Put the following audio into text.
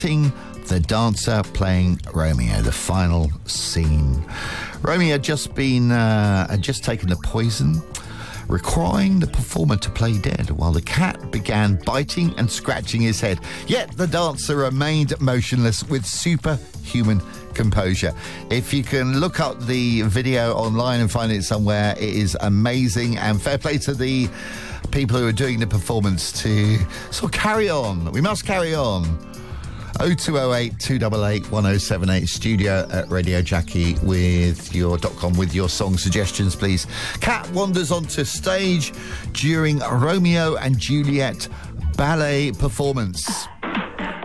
The dancer playing Romeo, the final scene. Romeo had just taken the poison, requiring the performer to play dead while the cat began biting and scratching his head. Yet the dancer remained motionless with superhuman composure. If you can look up the video online and find it somewhere, it is amazing, and fair play to the people who are doing the performance to sort of carry on. We must carry on. 0208 288 1078 studio at Radio Jackie with your .com with your song suggestions, please. Cat wanders onto stage during Romeo and Juliet ballet performance.